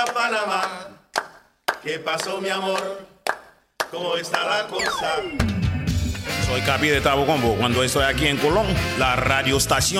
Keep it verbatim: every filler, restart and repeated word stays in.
Panamá. ¿Qué pasó, mi amor? ¿Cómo está la cosa? Soy Capi de Tabo Combo. Cuando estoy aquí en Colón, la radio estación